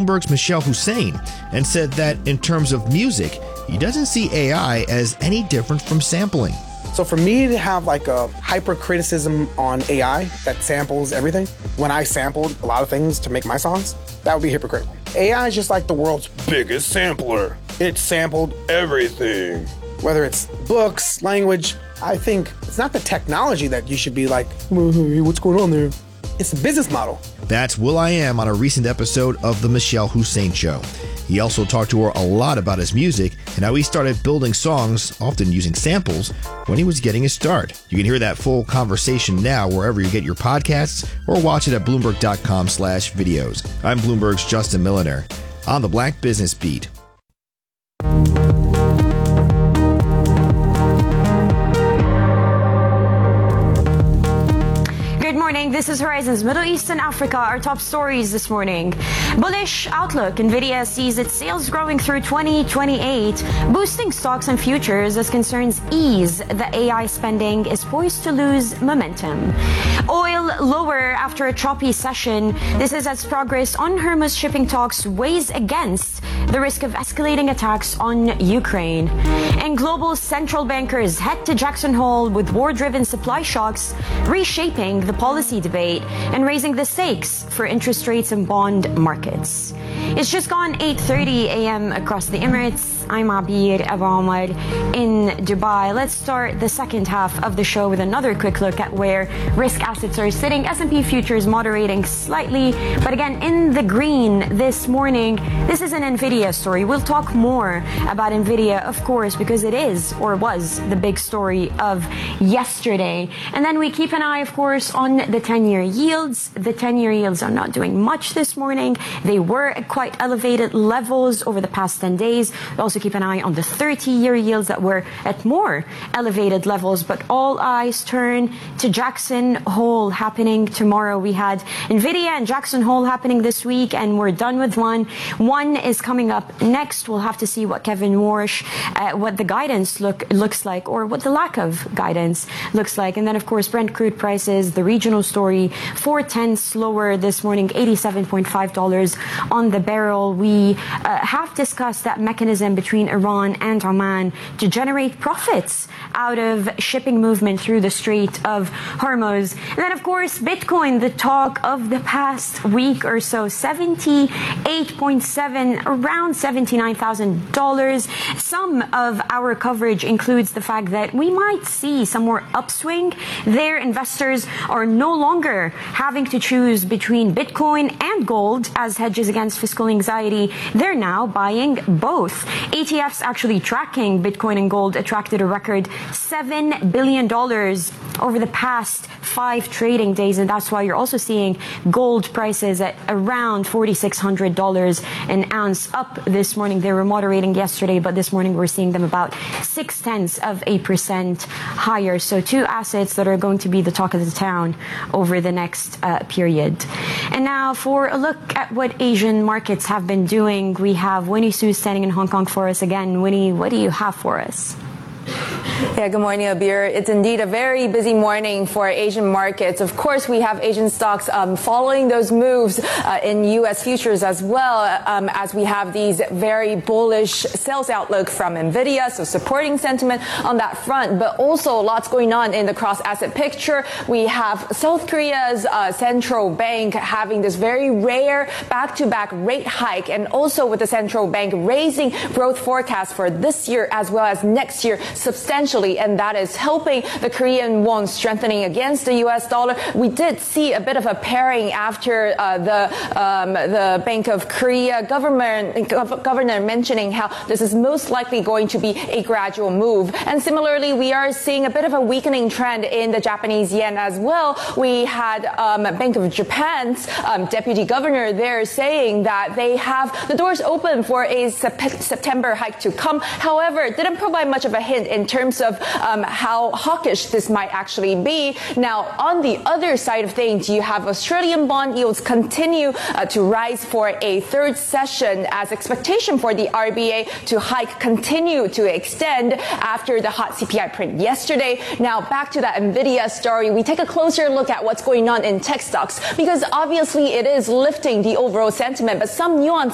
Bloomberg's Michelle Hussein and said that in terms of music, he doesn't see AI as any different from sampling. So for me to have like a hyper criticism on AI that samples everything, when I sampled a lot of things to make my songs, that would be hypocritical. AI is just like the world's biggest sampler. It sampled everything. Whether it's books, language, I think it's not the technology that you should be like, hey, what's going on there? It's the business model. That's will.i.am on a recent episode of The Michelle Hussein Show. He also talked to her a lot about his music and how he started building songs, often using samples, when he was getting his start. You can hear that full conversation now wherever you get your podcasts or watch it at Bloomberg.com/videos. I'm Bloomberg's Justin Milliner on the Black Business Beat. This is Horizons Middle East and Africa. Our top stories this morning. Bullish outlook. Nvidia sees its sales growing through 2028, boosting stocks and futures as concerns ease. The AI spending is poised to lose momentum. Oil lower after a choppy session. This is as progress on Hormuz shipping talks weighs against the risk of escalating attacks on Ukraine. And global central bankers head to Jackson Hole with war-driven supply shocks, reshaping the policy debate and raising the stakes for interest rates and bond markets. It's just gone 8:30 a.m. across the Emirates. I'm Abir Abu Omar in Dubai. Let's start the second half of the show with another quick look at where risk assets are sitting. S&P futures moderating slightly, but again in the green this morning. This is an Nvidia story. We'll talk more about Nvidia, of course, because it is or was the big story of yesterday. And then we keep an eye, of course, on the 10-year yields. The 10-year yields are not doing much this morning. They were at quite elevated levels over the past 10 days. We also keep an eye on the 30-year yields that were at more elevated levels, but all eyes turn to Jackson Hole happening tomorrow. We had Nvidia and Jackson Hole happening this week, and we're done with one. One is coming up next. We'll have to see what Kevin Warsh, what the guidance looks like, or what the lack of guidance looks like. And then, of course, Brent crude prices, the regional story, 4/10 lower this morning, $87.5 on the barrel. We have discussed that mechanism between Iran and Oman to generate profits out of shipping movement through the Strait of Hormuz. And then, of course, Bitcoin, the talk of the past week or so, 78.7, around $79,000. Some of our coverage includes the fact that we might see some more upswing there. Investors are no longer having to choose between Bitcoin and gold as hedges against fiscal anxiety. They're now buying both. ETFs actually tracking Bitcoin and gold attracted a record $7 billion over the past 5 trading days, and that's why you're also seeing gold prices at around $4,600 an ounce up this morning. They were moderating yesterday, but this morning we're seeing them about 0.6% higher. So 2 assets that are going to be the talk of the town over the next period. And now for a look at what Asian markets have been doing, we have Winnie Su standing in Hong Kong for us again. Winnie, what do you have for us? Yeah, good morning, Abir. It's indeed a very busy morning for Asian markets. Of course, we have Asian stocks following those moves in U.S. futures as well, as we have these very bullish sales outlook from Nvidia, so supporting sentiment on that front, but also lots going on in the cross-asset picture. We have South Korea's central bank having this very rare back-to-back rate hike, and also with the central bank raising growth forecast for this year as well as next year substantially, and that is helping the Korean won strengthening against the U.S. dollar. We did see a bit of a pairing after the Bank of Korea governor mentioning how this is most likely going to be a gradual move. And similarly, we are seeing a bit of a weakening trend in the Japanese yen as well. We had Bank of Japan's deputy governor there saying that they have the doors open for a September hike to come. However, it didn't provide much of a hint in terms of how hawkish this might actually be. Now, on the other side of things, you have Australian bond yields continue to rise for a third session as expectation for the RBA to hike continue to extend after the hot CPI print yesterday. Now, back to that Nvidia story, we take a closer look at what's going on in tech stocks, because obviously it is lifting the overall sentiment, but some nuance